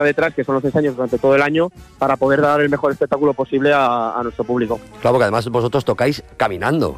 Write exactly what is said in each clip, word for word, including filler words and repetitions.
detrás, que son los ensayos durante todo el año, para poder dar el mejor espectáculo posible a, a nuestro público. Claro, porque además vosotros tocáis caminando.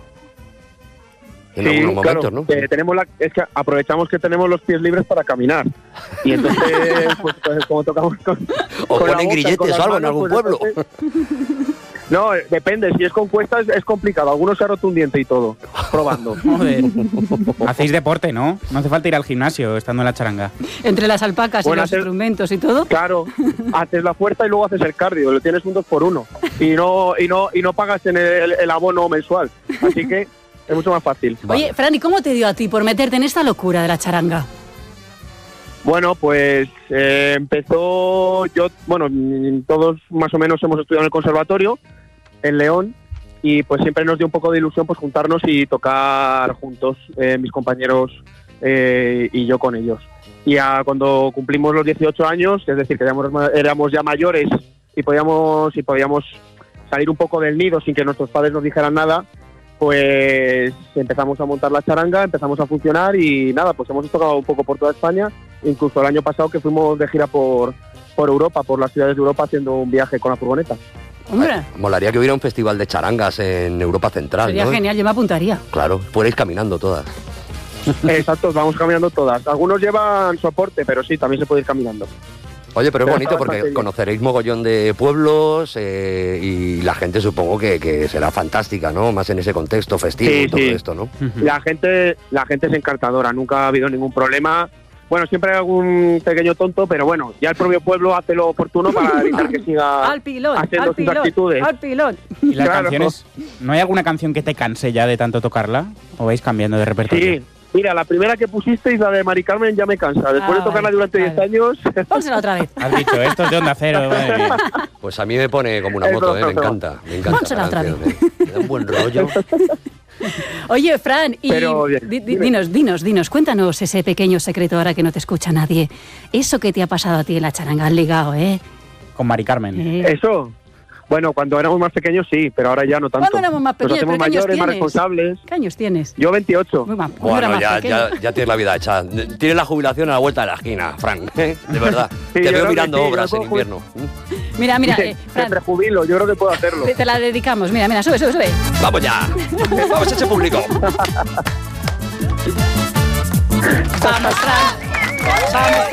En sí, algunos momentos, claro, ¿no? Eh, tenemos la, es que aprovechamos que tenemos los pies libres para caminar. Y entonces, pues, pues como tocamos con. O con ponen boca, grilletes o algo en algún pues, pueblo. Entonces, no, depende. Si es con cuestas, es complicado. Algunos se ha roto un diente y todo, probando. Joder. Hacéis deporte, ¿no? No hace falta ir al gimnasio estando en la charanga. Entre las alpacas Bueno, y los hacer, instrumentos y todo. Claro, haces la fuerza y luego haces el cardio. Lo tienes un dos por uno. Y no, y no, y no pagas en el, el abono mensual. Así que es mucho más fácil. Oye, vale. Fran, ¿y cómo te dio a ti por meterte en esta locura de la charanga? Bueno, pues eh, empezó yo, bueno, todos más o menos hemos estudiado en el conservatorio, en León, y pues siempre nos dio un poco de ilusión pues juntarnos y tocar juntos, eh, mis compañeros eh, y yo con ellos. Y a, cuando cumplimos los dieciocho años, es decir, que éramos, éramos ya mayores y podíamos, y podíamos salir un poco del nido sin que nuestros padres nos dijeran nada, pues empezamos a montar la charanga, empezamos a funcionar y nada, pues hemos tocado un poco por toda España, incluso el año pasado que fuimos de gira por, por Europa, por las ciudades de Europa haciendo un viaje con la furgoneta. Hombre. Ay, molaría que hubiera un festival de charangas en Europa Central, Sería ¿no? genial, yo me apuntaría. Claro, fuerais caminando todas. Exacto, vamos caminando todas. Algunos llevan soporte, pero sí, también se puede ir caminando. Oye, pero es Pero bonito porque bien. conoceréis mogollón de pueblos eh, y la gente supongo que, que será fantástica, ¿no? Más en ese contexto festivo Sí, y todo sí. esto, ¿no? La gente, la gente es encantadora, nunca ha habido ningún problema. Bueno, siempre hay algún pequeño tonto, pero bueno, ya el propio pueblo hace lo oportuno para evitar que siga Al pilón, haciendo al sus pilón, actitudes. al pilón. ¿Y las Claro. canciones? ¿No hay alguna canción que te canse ya de tanto tocarla? ¿O vais cambiando de repertorio? Sí, mira, la primera que pusisteis, la de Mari Carmen, ya me cansa. Después Ah, de tocarla vale, durante diez vale. años... Pónsela otra vez. Has dicho, esto es de Onda Cero, madre mía. Pues a mí me pone como una Es moto, broma, ¿eh? Me es broma. encanta, me encanta. Pónsela la otra canción, ¿eh? Me da un buen rollo. Oye, Fran, y Pero, bien, di- di- dime. dinos, dinos, dinos, cuéntanos ese pequeño secreto ahora que no te escucha nadie. Eso que te ha pasado a ti en la charanga, has ligado, ¿eh? Con Mari Carmen. Eh. Eso, bueno, cuando éramos más pequeños sí, pero ahora ya no tanto. ¿Cuándo éramos más pequeños? Nos hacemos ¿Pero qué años mayores, más tienes? responsables. ¿Qué años tienes? Yo veintiocho. Muy mal, pues no era Bueno, más ya, pequeño. ya, ya tienes la vida hecha. Tienes la jubilación a la vuelta de la esquina, Fran, ¿eh? De verdad. Sí, Te yo veo creo que mirando sí, yo obras en puedo ju- invierno. Mira, mira, Me- eh, me Fran, prejubilo, yo creo que puedo hacerlo. te, te la dedicamos. Mira, mira, sube, sube, sube. ¡Vamos ya! ¡Vamos a ese público! Vamos, Fran. Vamos,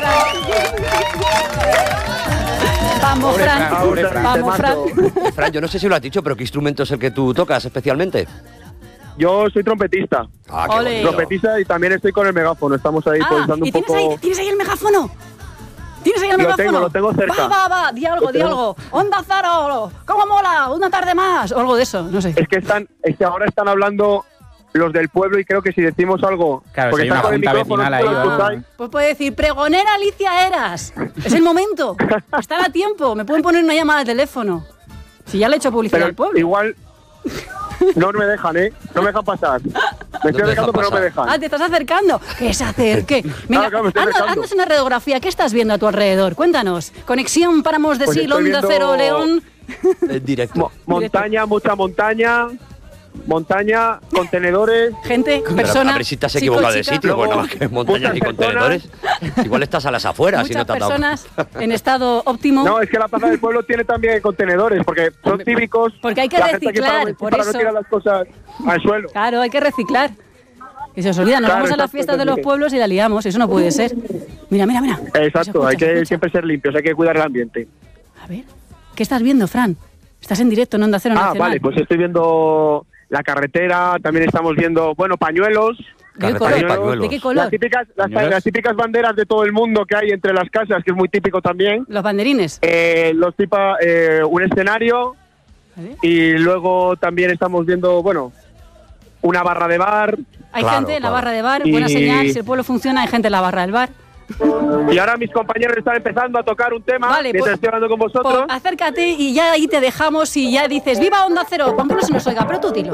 Fran. Vamos, Pobre Fran. Fran, pobre Fran. Vamos, Fran. Fran, yo no sé si lo has dicho, pero ¿qué instrumento es el que tú tocas especialmente? Yo soy trompetista. Ah, qué Ole. bonito. Trompetista y también estoy con el megáfono. Estamos ahí Ah, improvisando ¿y un tienes poco. ahí, tienes ahí el megáfono? ¿Tienes ahí el Lo megáfono? tengo, lo tengo cerca. Va, va, va, di algo, Lo di tengo. algo. Onda Cero, ¿cómo mola? Una tarde más. O algo de eso, no sé. Es que están, es que ahora están hablando los del pueblo y creo que si decimos algo, Claro, porque si hay están una con el junta micrófono, vecinal tú ahí, lo va. escucháis. Pues puede decir, pregonera Alicia Eras. Es el momento. Están a tiempo. Me pueden poner una llamada de teléfono. Si ya le he hecho publicidad Pero al pueblo. igual no me dejan, ¿eh? No me dejan pasar. Me estoy te acercando, dejan pero no me pasar. dejan. Ah, te estás acercando. Que se acerque. Venga, Claro, claro, me estoy haznos, acercando. haznos una radiografía. ¿Qué estás viendo a tu alrededor? Cuéntanos. Conexión Páramos de Pues Sil, estoy Onda viendo- Cero, León. En directo. Mo- montaña, mucha montaña, montaña, contenedores. Gente, Pero personas. a ver si te has chico, equivocado de chica. sitio, Luego, bueno, que montañas y muchas contenedores. Igual estás a las afueras y no Muchas te has dado. personas en estado óptimo. No, es que la plaza del pueblo tiene también contenedores, porque son típicos. Porque hay que la gente aquí reciclar, para, por para eso. no tirar las cosas al suelo. Claro, hay que reciclar. Que se os olvida, nos Claro, vamos a las exacto, fiestas de los exacto. pueblos y la liamos. Eso no puede ser. Mira, mira, mira. Se Exacto, escucha, hay se que escucha. siempre ser limpios, hay que cuidar el ambiente. A ver, ¿qué estás viendo, Fran? Estás en directo en Onda Cero Ah, Nacional. vale, pues estoy viendo la carretera, también estamos viendo, bueno, pañuelos. ¿De qué Carretera y color? pañuelos. ¿De qué Las color? típicas, las, Pañuelos. las típicas banderas de todo el mundo que hay entre las casas, que es muy típico también. Los banderines. Eh, los tipa, eh, un escenario A ver. y luego también estamos viendo, bueno, una barra de bar. Hay Claro, gente en la claro. barra de bar, Y- buena señal. Si el pueblo funciona, hay gente en la barra del bar. Y ahora mis compañeros están empezando a tocar un tema Vale, mientras pues- estoy hablando con vosotros. Pues acércate y ya ahí te dejamos y ya dices ¡Viva Onda Cero! Aunque no se nos oiga, pero tú dilo.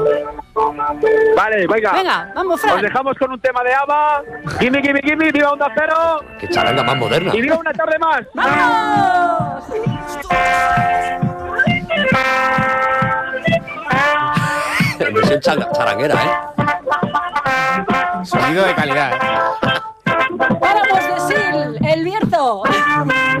Vale, venga. Venga, vamos, Os Fran. dejamos con un tema de ABBA. Gimme, gimme, gimme, viva Onda Cero. Qué charanga más moderna. Y viva una tarde más. ¡Vamos! Versión changa- charanguera, ¿eh? Sonido de calidad. ¿eh?